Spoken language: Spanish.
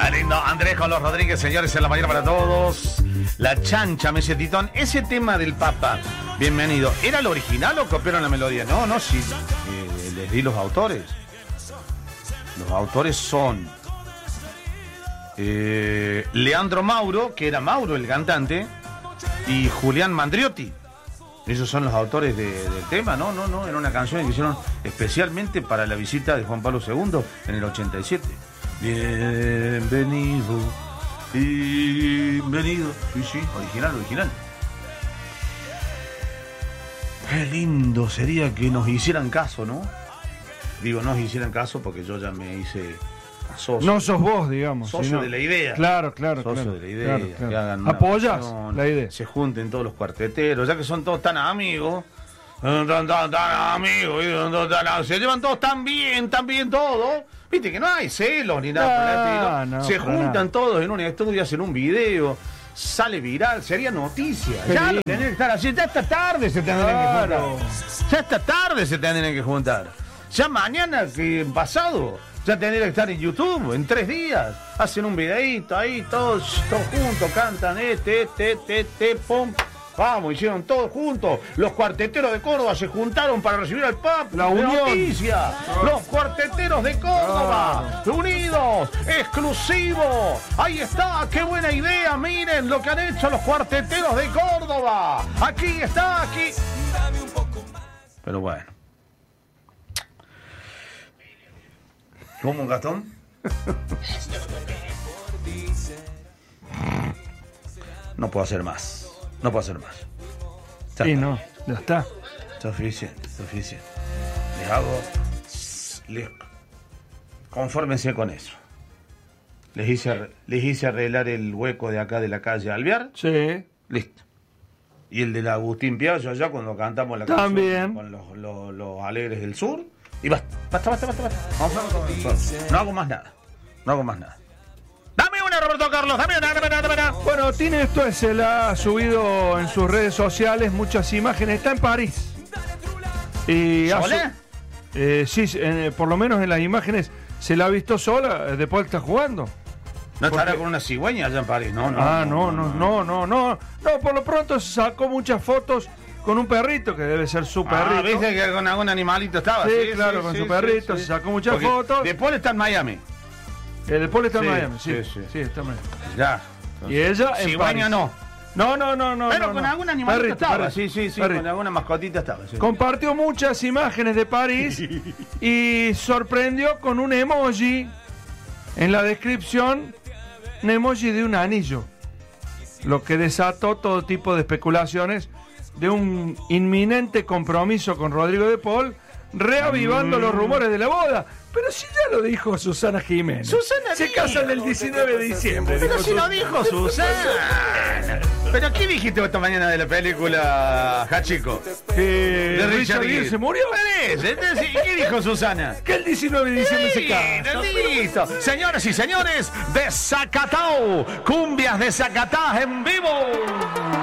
Lindo Andrés con los Rodríguez, señores, en la mañana para todos. La chancha, me dice Titón. Ese tema del Papa, bienvenido. ¿Era el original o copiaron la melodía? No, sí. Les di los autores. Los autores son Leandro Mauro, que era Mauro el cantante, y Julián Mandriotti. Esos son los autores del tema. No, era una canción que hicieron especialmente para la visita de Juan Pablo II en el 87. Bienvenido. Sí, original. Qué lindo sería que nos hicieran caso, ¿no? Digo, nos hicieran caso porque yo ya me hice socio. No sos vos, digamos. Socio de la idea. Claro. Socio de la idea. Claro. Que hagan ¿Apoyas la idea? Se junten todos los cuarteteros, ya que son todos tan amigos. Tan amigos. Se llevan todos tan bien todos. Viste que no hay celos ni nada. No, se juntan todos en un estudio, hacen un video. Sale viral, sería noticia. Ya lo tenés que estar así. Ya esta tarde se tendrían que juntar. Ya mañana, que pasado, ya tendría que estar en YouTube en 3 días. Hacen un videíto ahí, todos juntos, cantan pum. Vamos, hicieron todos juntos. Los cuarteteros de Córdoba se juntaron para recibir al Papa. La unión. Noticia. Los cuarteteros de Córdoba, unidos, exclusivo. Ahí está, qué buena idea. Miren lo que han hecho los cuarteteros de Córdoba. Aquí está. Pero bueno. ¿Cómo, Gastón? No puedo hacer más. Sí, no, ya está. Suficiente. Confórmense con eso. Les hice arreglar el hueco de acá de la calle Alvear. Sí. Listo. Y el de la Agustín Piazza allá cuando cantamos la también canción con los Alegres del Sur. Y basta. No hago más nada. Dame una, Roberto Carlos, dame una. Bueno, Tine esto se la ha subido en sus redes sociales muchas imágenes. Está en París. Y ¿Sola? Sí, por lo menos en las imágenes se la ha visto sola. Después está jugando. ¿No estará con una cigüeña allá en París? No. No, por lo pronto se sacó muchas fotos con un perrito, que debe ser su perrito. ¿Viste que con algún animalito estaba? Sí, claro, con su perrito. Se sacó muchas fotos. De Paul está en Miami. El Paul está en Miami, sí, está en Miami. Ya. Y ella en cigüeña París. No. Pero con algún animalito estaba. Sí, perrito. con alguna mascotita estaba. Sí. Compartió muchas imágenes de París y sorprendió con un emoji en la descripción, un emoji de un anillo, lo que desató todo tipo de especulaciones de un inminente compromiso con Rodrigo de Paul, reavivando los rumores de la boda. Pero si ya lo dijo Susana Jiménez. Se casan el 19 de diciembre. Pero si lo dijo Susana. ¿Pero qué dijiste esta mañana de la película Hachiko? De Richard Gere se murió. ¿Qué dijo Susana? Que el 19 de diciembre se casa. Listo. Señoras y señores, de Zacatau, cumbias de Zacatá en vivo.